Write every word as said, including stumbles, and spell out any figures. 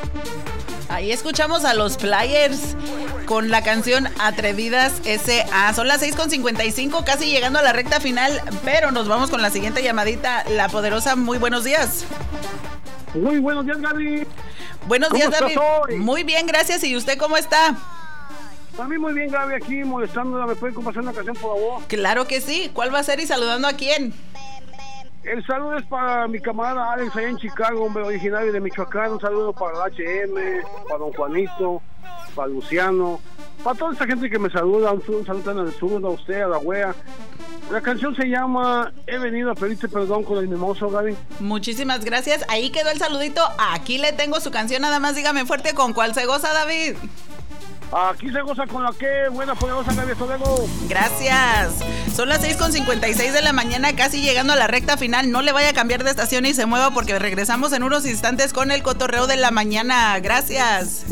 Ahí escuchamos a los Flyers con la canción Atrevidas S A. Son las seis con cincuenta y cinco, casi llegando a la recta final, pero nos vamos con la siguiente llamadita. La Poderosa, muy buenos días. Muy buenos días, Gaby. Buenos días, David. Hoy? Muy bien, gracias. ¿Y usted cómo está? A mí muy bien, Gaby, aquí molestándola. ¿Me pueden complacer una canción, por favor? Claro que sí. ¿Cuál va a ser y saludando a quién? El saludo es para mi camarada Alex allá en Chicago, hombre, originario de Michoacán. Un saludo para el H M, para don Juanito, para Luciano, para toda esta gente que me saluda. Un, un saludo en el sur, a usted, a la wea. La canción se llama He venido a pedirte perdón con el mimoso, Gaby. Muchísimas gracias. Ahí quedó el saludito. Aquí le tengo su canción. Nada más dígame fuerte con cuál se goza, David. Aquí se goza con la que buena, poderosa, Gaby. Hasta luego. Gracias. Son las seis con cincuenta y seis de la mañana, casi llegando a la recta final. No le vaya a cambiar de estación y se mueva porque regresamos en unos instantes con el cotorreo de la mañana. Gracias.